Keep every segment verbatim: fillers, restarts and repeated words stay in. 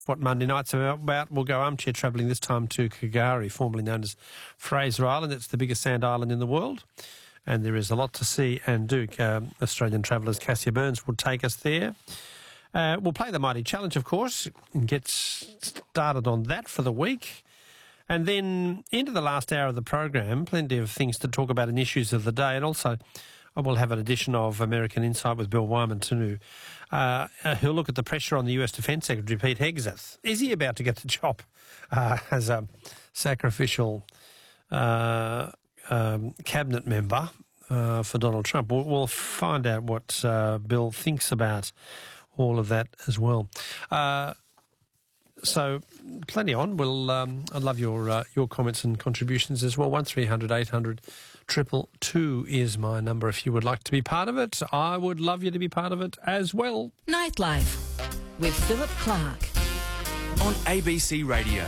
what Monday night's about. We'll go armchair travelling this time to K'gari, formerly known as Fraser Island. It's the biggest sand island in the world, and there is a lot to see and do. Um, Australian travellers Cassia Burns will take us there. Uh, we'll play the Mighty Challenge, of course, and get started on that for the week. And then into the last hour of the program, plenty of things to talk about and issues of the day. And also, I will have an edition of American Insight with Bill Wyman too. Uh, he'll look at the pressure on the U S Defence Secretary, Pete Hegseth. Is he about to get the job uh, as a sacrificial uh, um, cabinet member uh, for Donald Trump? We'll, we'll find out what uh, Bill thinks about all of that as well. Uh, So, plenty on. We'll, um, I'd love your uh, your comments and contributions as well. one three hundred eight hundred two two two is my number if you would like to be part of it. I would love you to be part of it as well. Nightlife with Philip Clark on A B C Radio.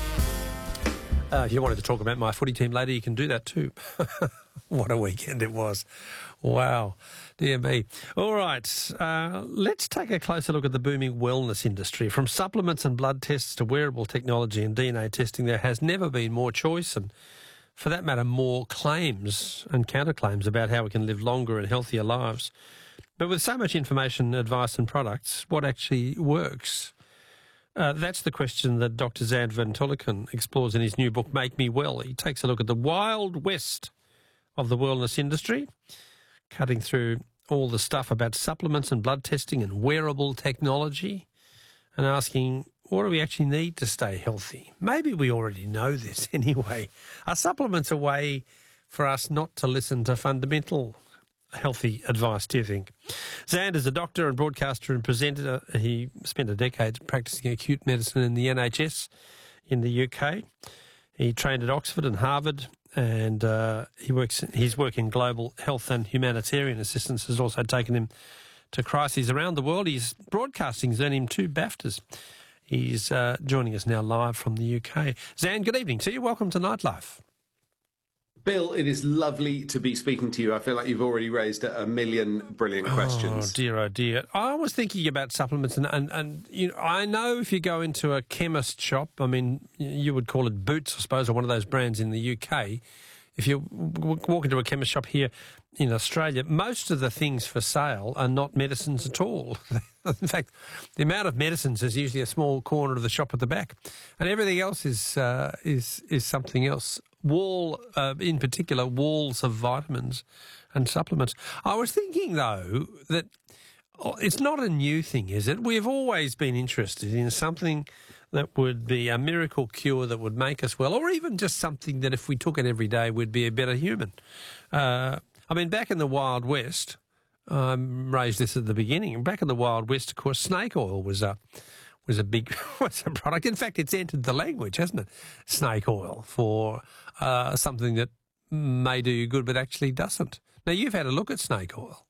Uh, if you wanted to talk about my footy team later, you can do that too. What a weekend it was. Wow. Dear me. All right. Uh, let's take a closer look at the booming wellness industry. From supplements and blood tests to wearable technology and D N A testing, there has never been more choice and, for that matter, more claims and counterclaims about how we can live longer and healthier lives. But with so much information, advice and products, what actually works? Uh, that's the question that Doctor Zand van Tulleken explores in his new book, Make Me Well. He takes a look at the wild west of the wellness industry, cutting through all the stuff about supplements and blood testing and wearable technology and asking, what do we actually need to stay healthy? Maybe we already know this anyway. Are supplements a way for us not to listen to fundamental healthy advice, do you think? Zand is a doctor and broadcaster and presenter. He spent a decade practicing acute medicine in the N H S in the U K. He trained at Oxford and Harvard, and uh, he works. His work in global health and humanitarian assistance has also taken him to crises around the world. His broadcasting has earned him two BAFTAs. He's uh, joining us now live from the U K. Zand, good evening to you. Welcome to Nightlife. Bill, it is lovely to be speaking to you. I feel like you've already raised a million brilliant questions. Oh, dear, oh, dear. I was thinking about supplements, and, and, and you know, I know if you go into a chemist shop, I mean, you would call it Boots, I suppose, or one of those brands in the U K. If you walk into a chemist shop here in Australia, most of the things for sale are not medicines at all. In fact, the amount of medicines is usually a small corner of the shop at the back, and everything else is uh, is is something else. Wall, uh, in particular, walls of vitamins and supplements. I was thinking, though, that it's not a new thing, is it? We've always been interested in something that would be a miracle cure that would make us well, or even just something that if we took it every day would be a better human. Uh, I mean, back in the Wild West, I um, raised this at the beginning, back in the Wild West, of course, snake oil was a... was a big was a product. In fact, it's entered the language, hasn't it? Snake oil for uh, something that may do you good but actually doesn't. Now, you've had a look at snake oil.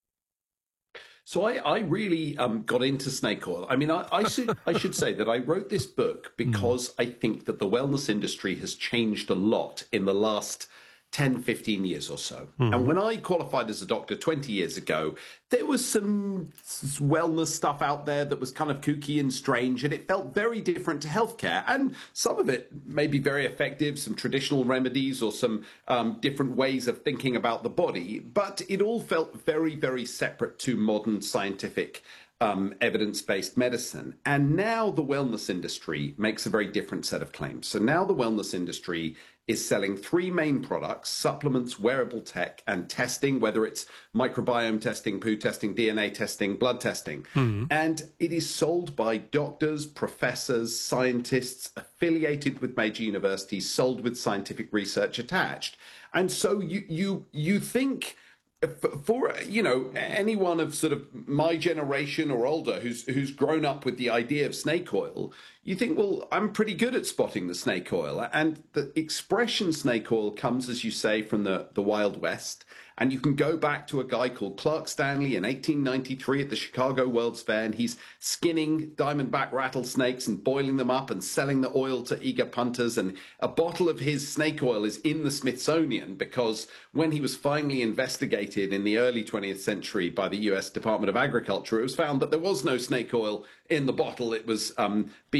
So I, I really um, got into snake oil. I mean, I, I, should, I should say that I wrote this book because mm. I think that the wellness industry has changed a lot in the last ten, fifteen years or so. Mm. And when I qualified as a doctor twenty years ago, there was some wellness stuff out there that was kind of kooky and strange, and it felt very different to healthcare. And some of it may be very effective, some traditional remedies or some um, different ways of thinking about the body, but it all felt very, very separate to modern scientific Um, evidence-based medicine. And now the wellness industry makes a very different set of claims. So now the wellness industry is selling three main products: supplements, wearable tech, and testing, whether it's microbiome testing, poo testing, D N A testing, blood testing. Mm-hmm. And it is sold by doctors, professors, scientists affiliated with major universities, sold with scientific research attached. And so you you you think... For, you know, anyone of sort of my generation or older who's who's grown up with the idea of snake oil, you think, well, I'm pretty good at spotting the snake oil. And the expression snake oil comes, as you say, from the, the Wild West. And you can go back to a guy called Clark Stanley in eighteen ninety-three at the Chicago World's Fair, and he's skinning diamondback rattlesnakes and boiling them up and selling the oil to eager punters. And a bottle of his snake oil is in the Smithsonian because when he was finally investigated in the early twentieth century by the U S Department of Agriculture, it was found that there was no snake oil in the bottle. It was um,